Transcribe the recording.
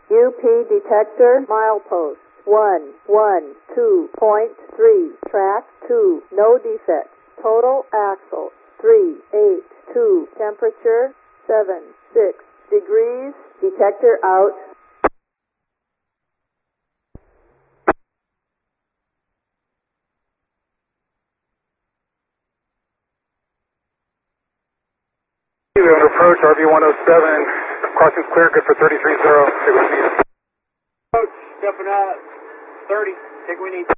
UP detector, milepost 112.3, track 2, no defects. Total axle 382, temperature 76 degrees, detector out. We have an approach, RV-107, crossing's clear, good for 33-0, take what we need. Approach, stepping out, 30, take what we need.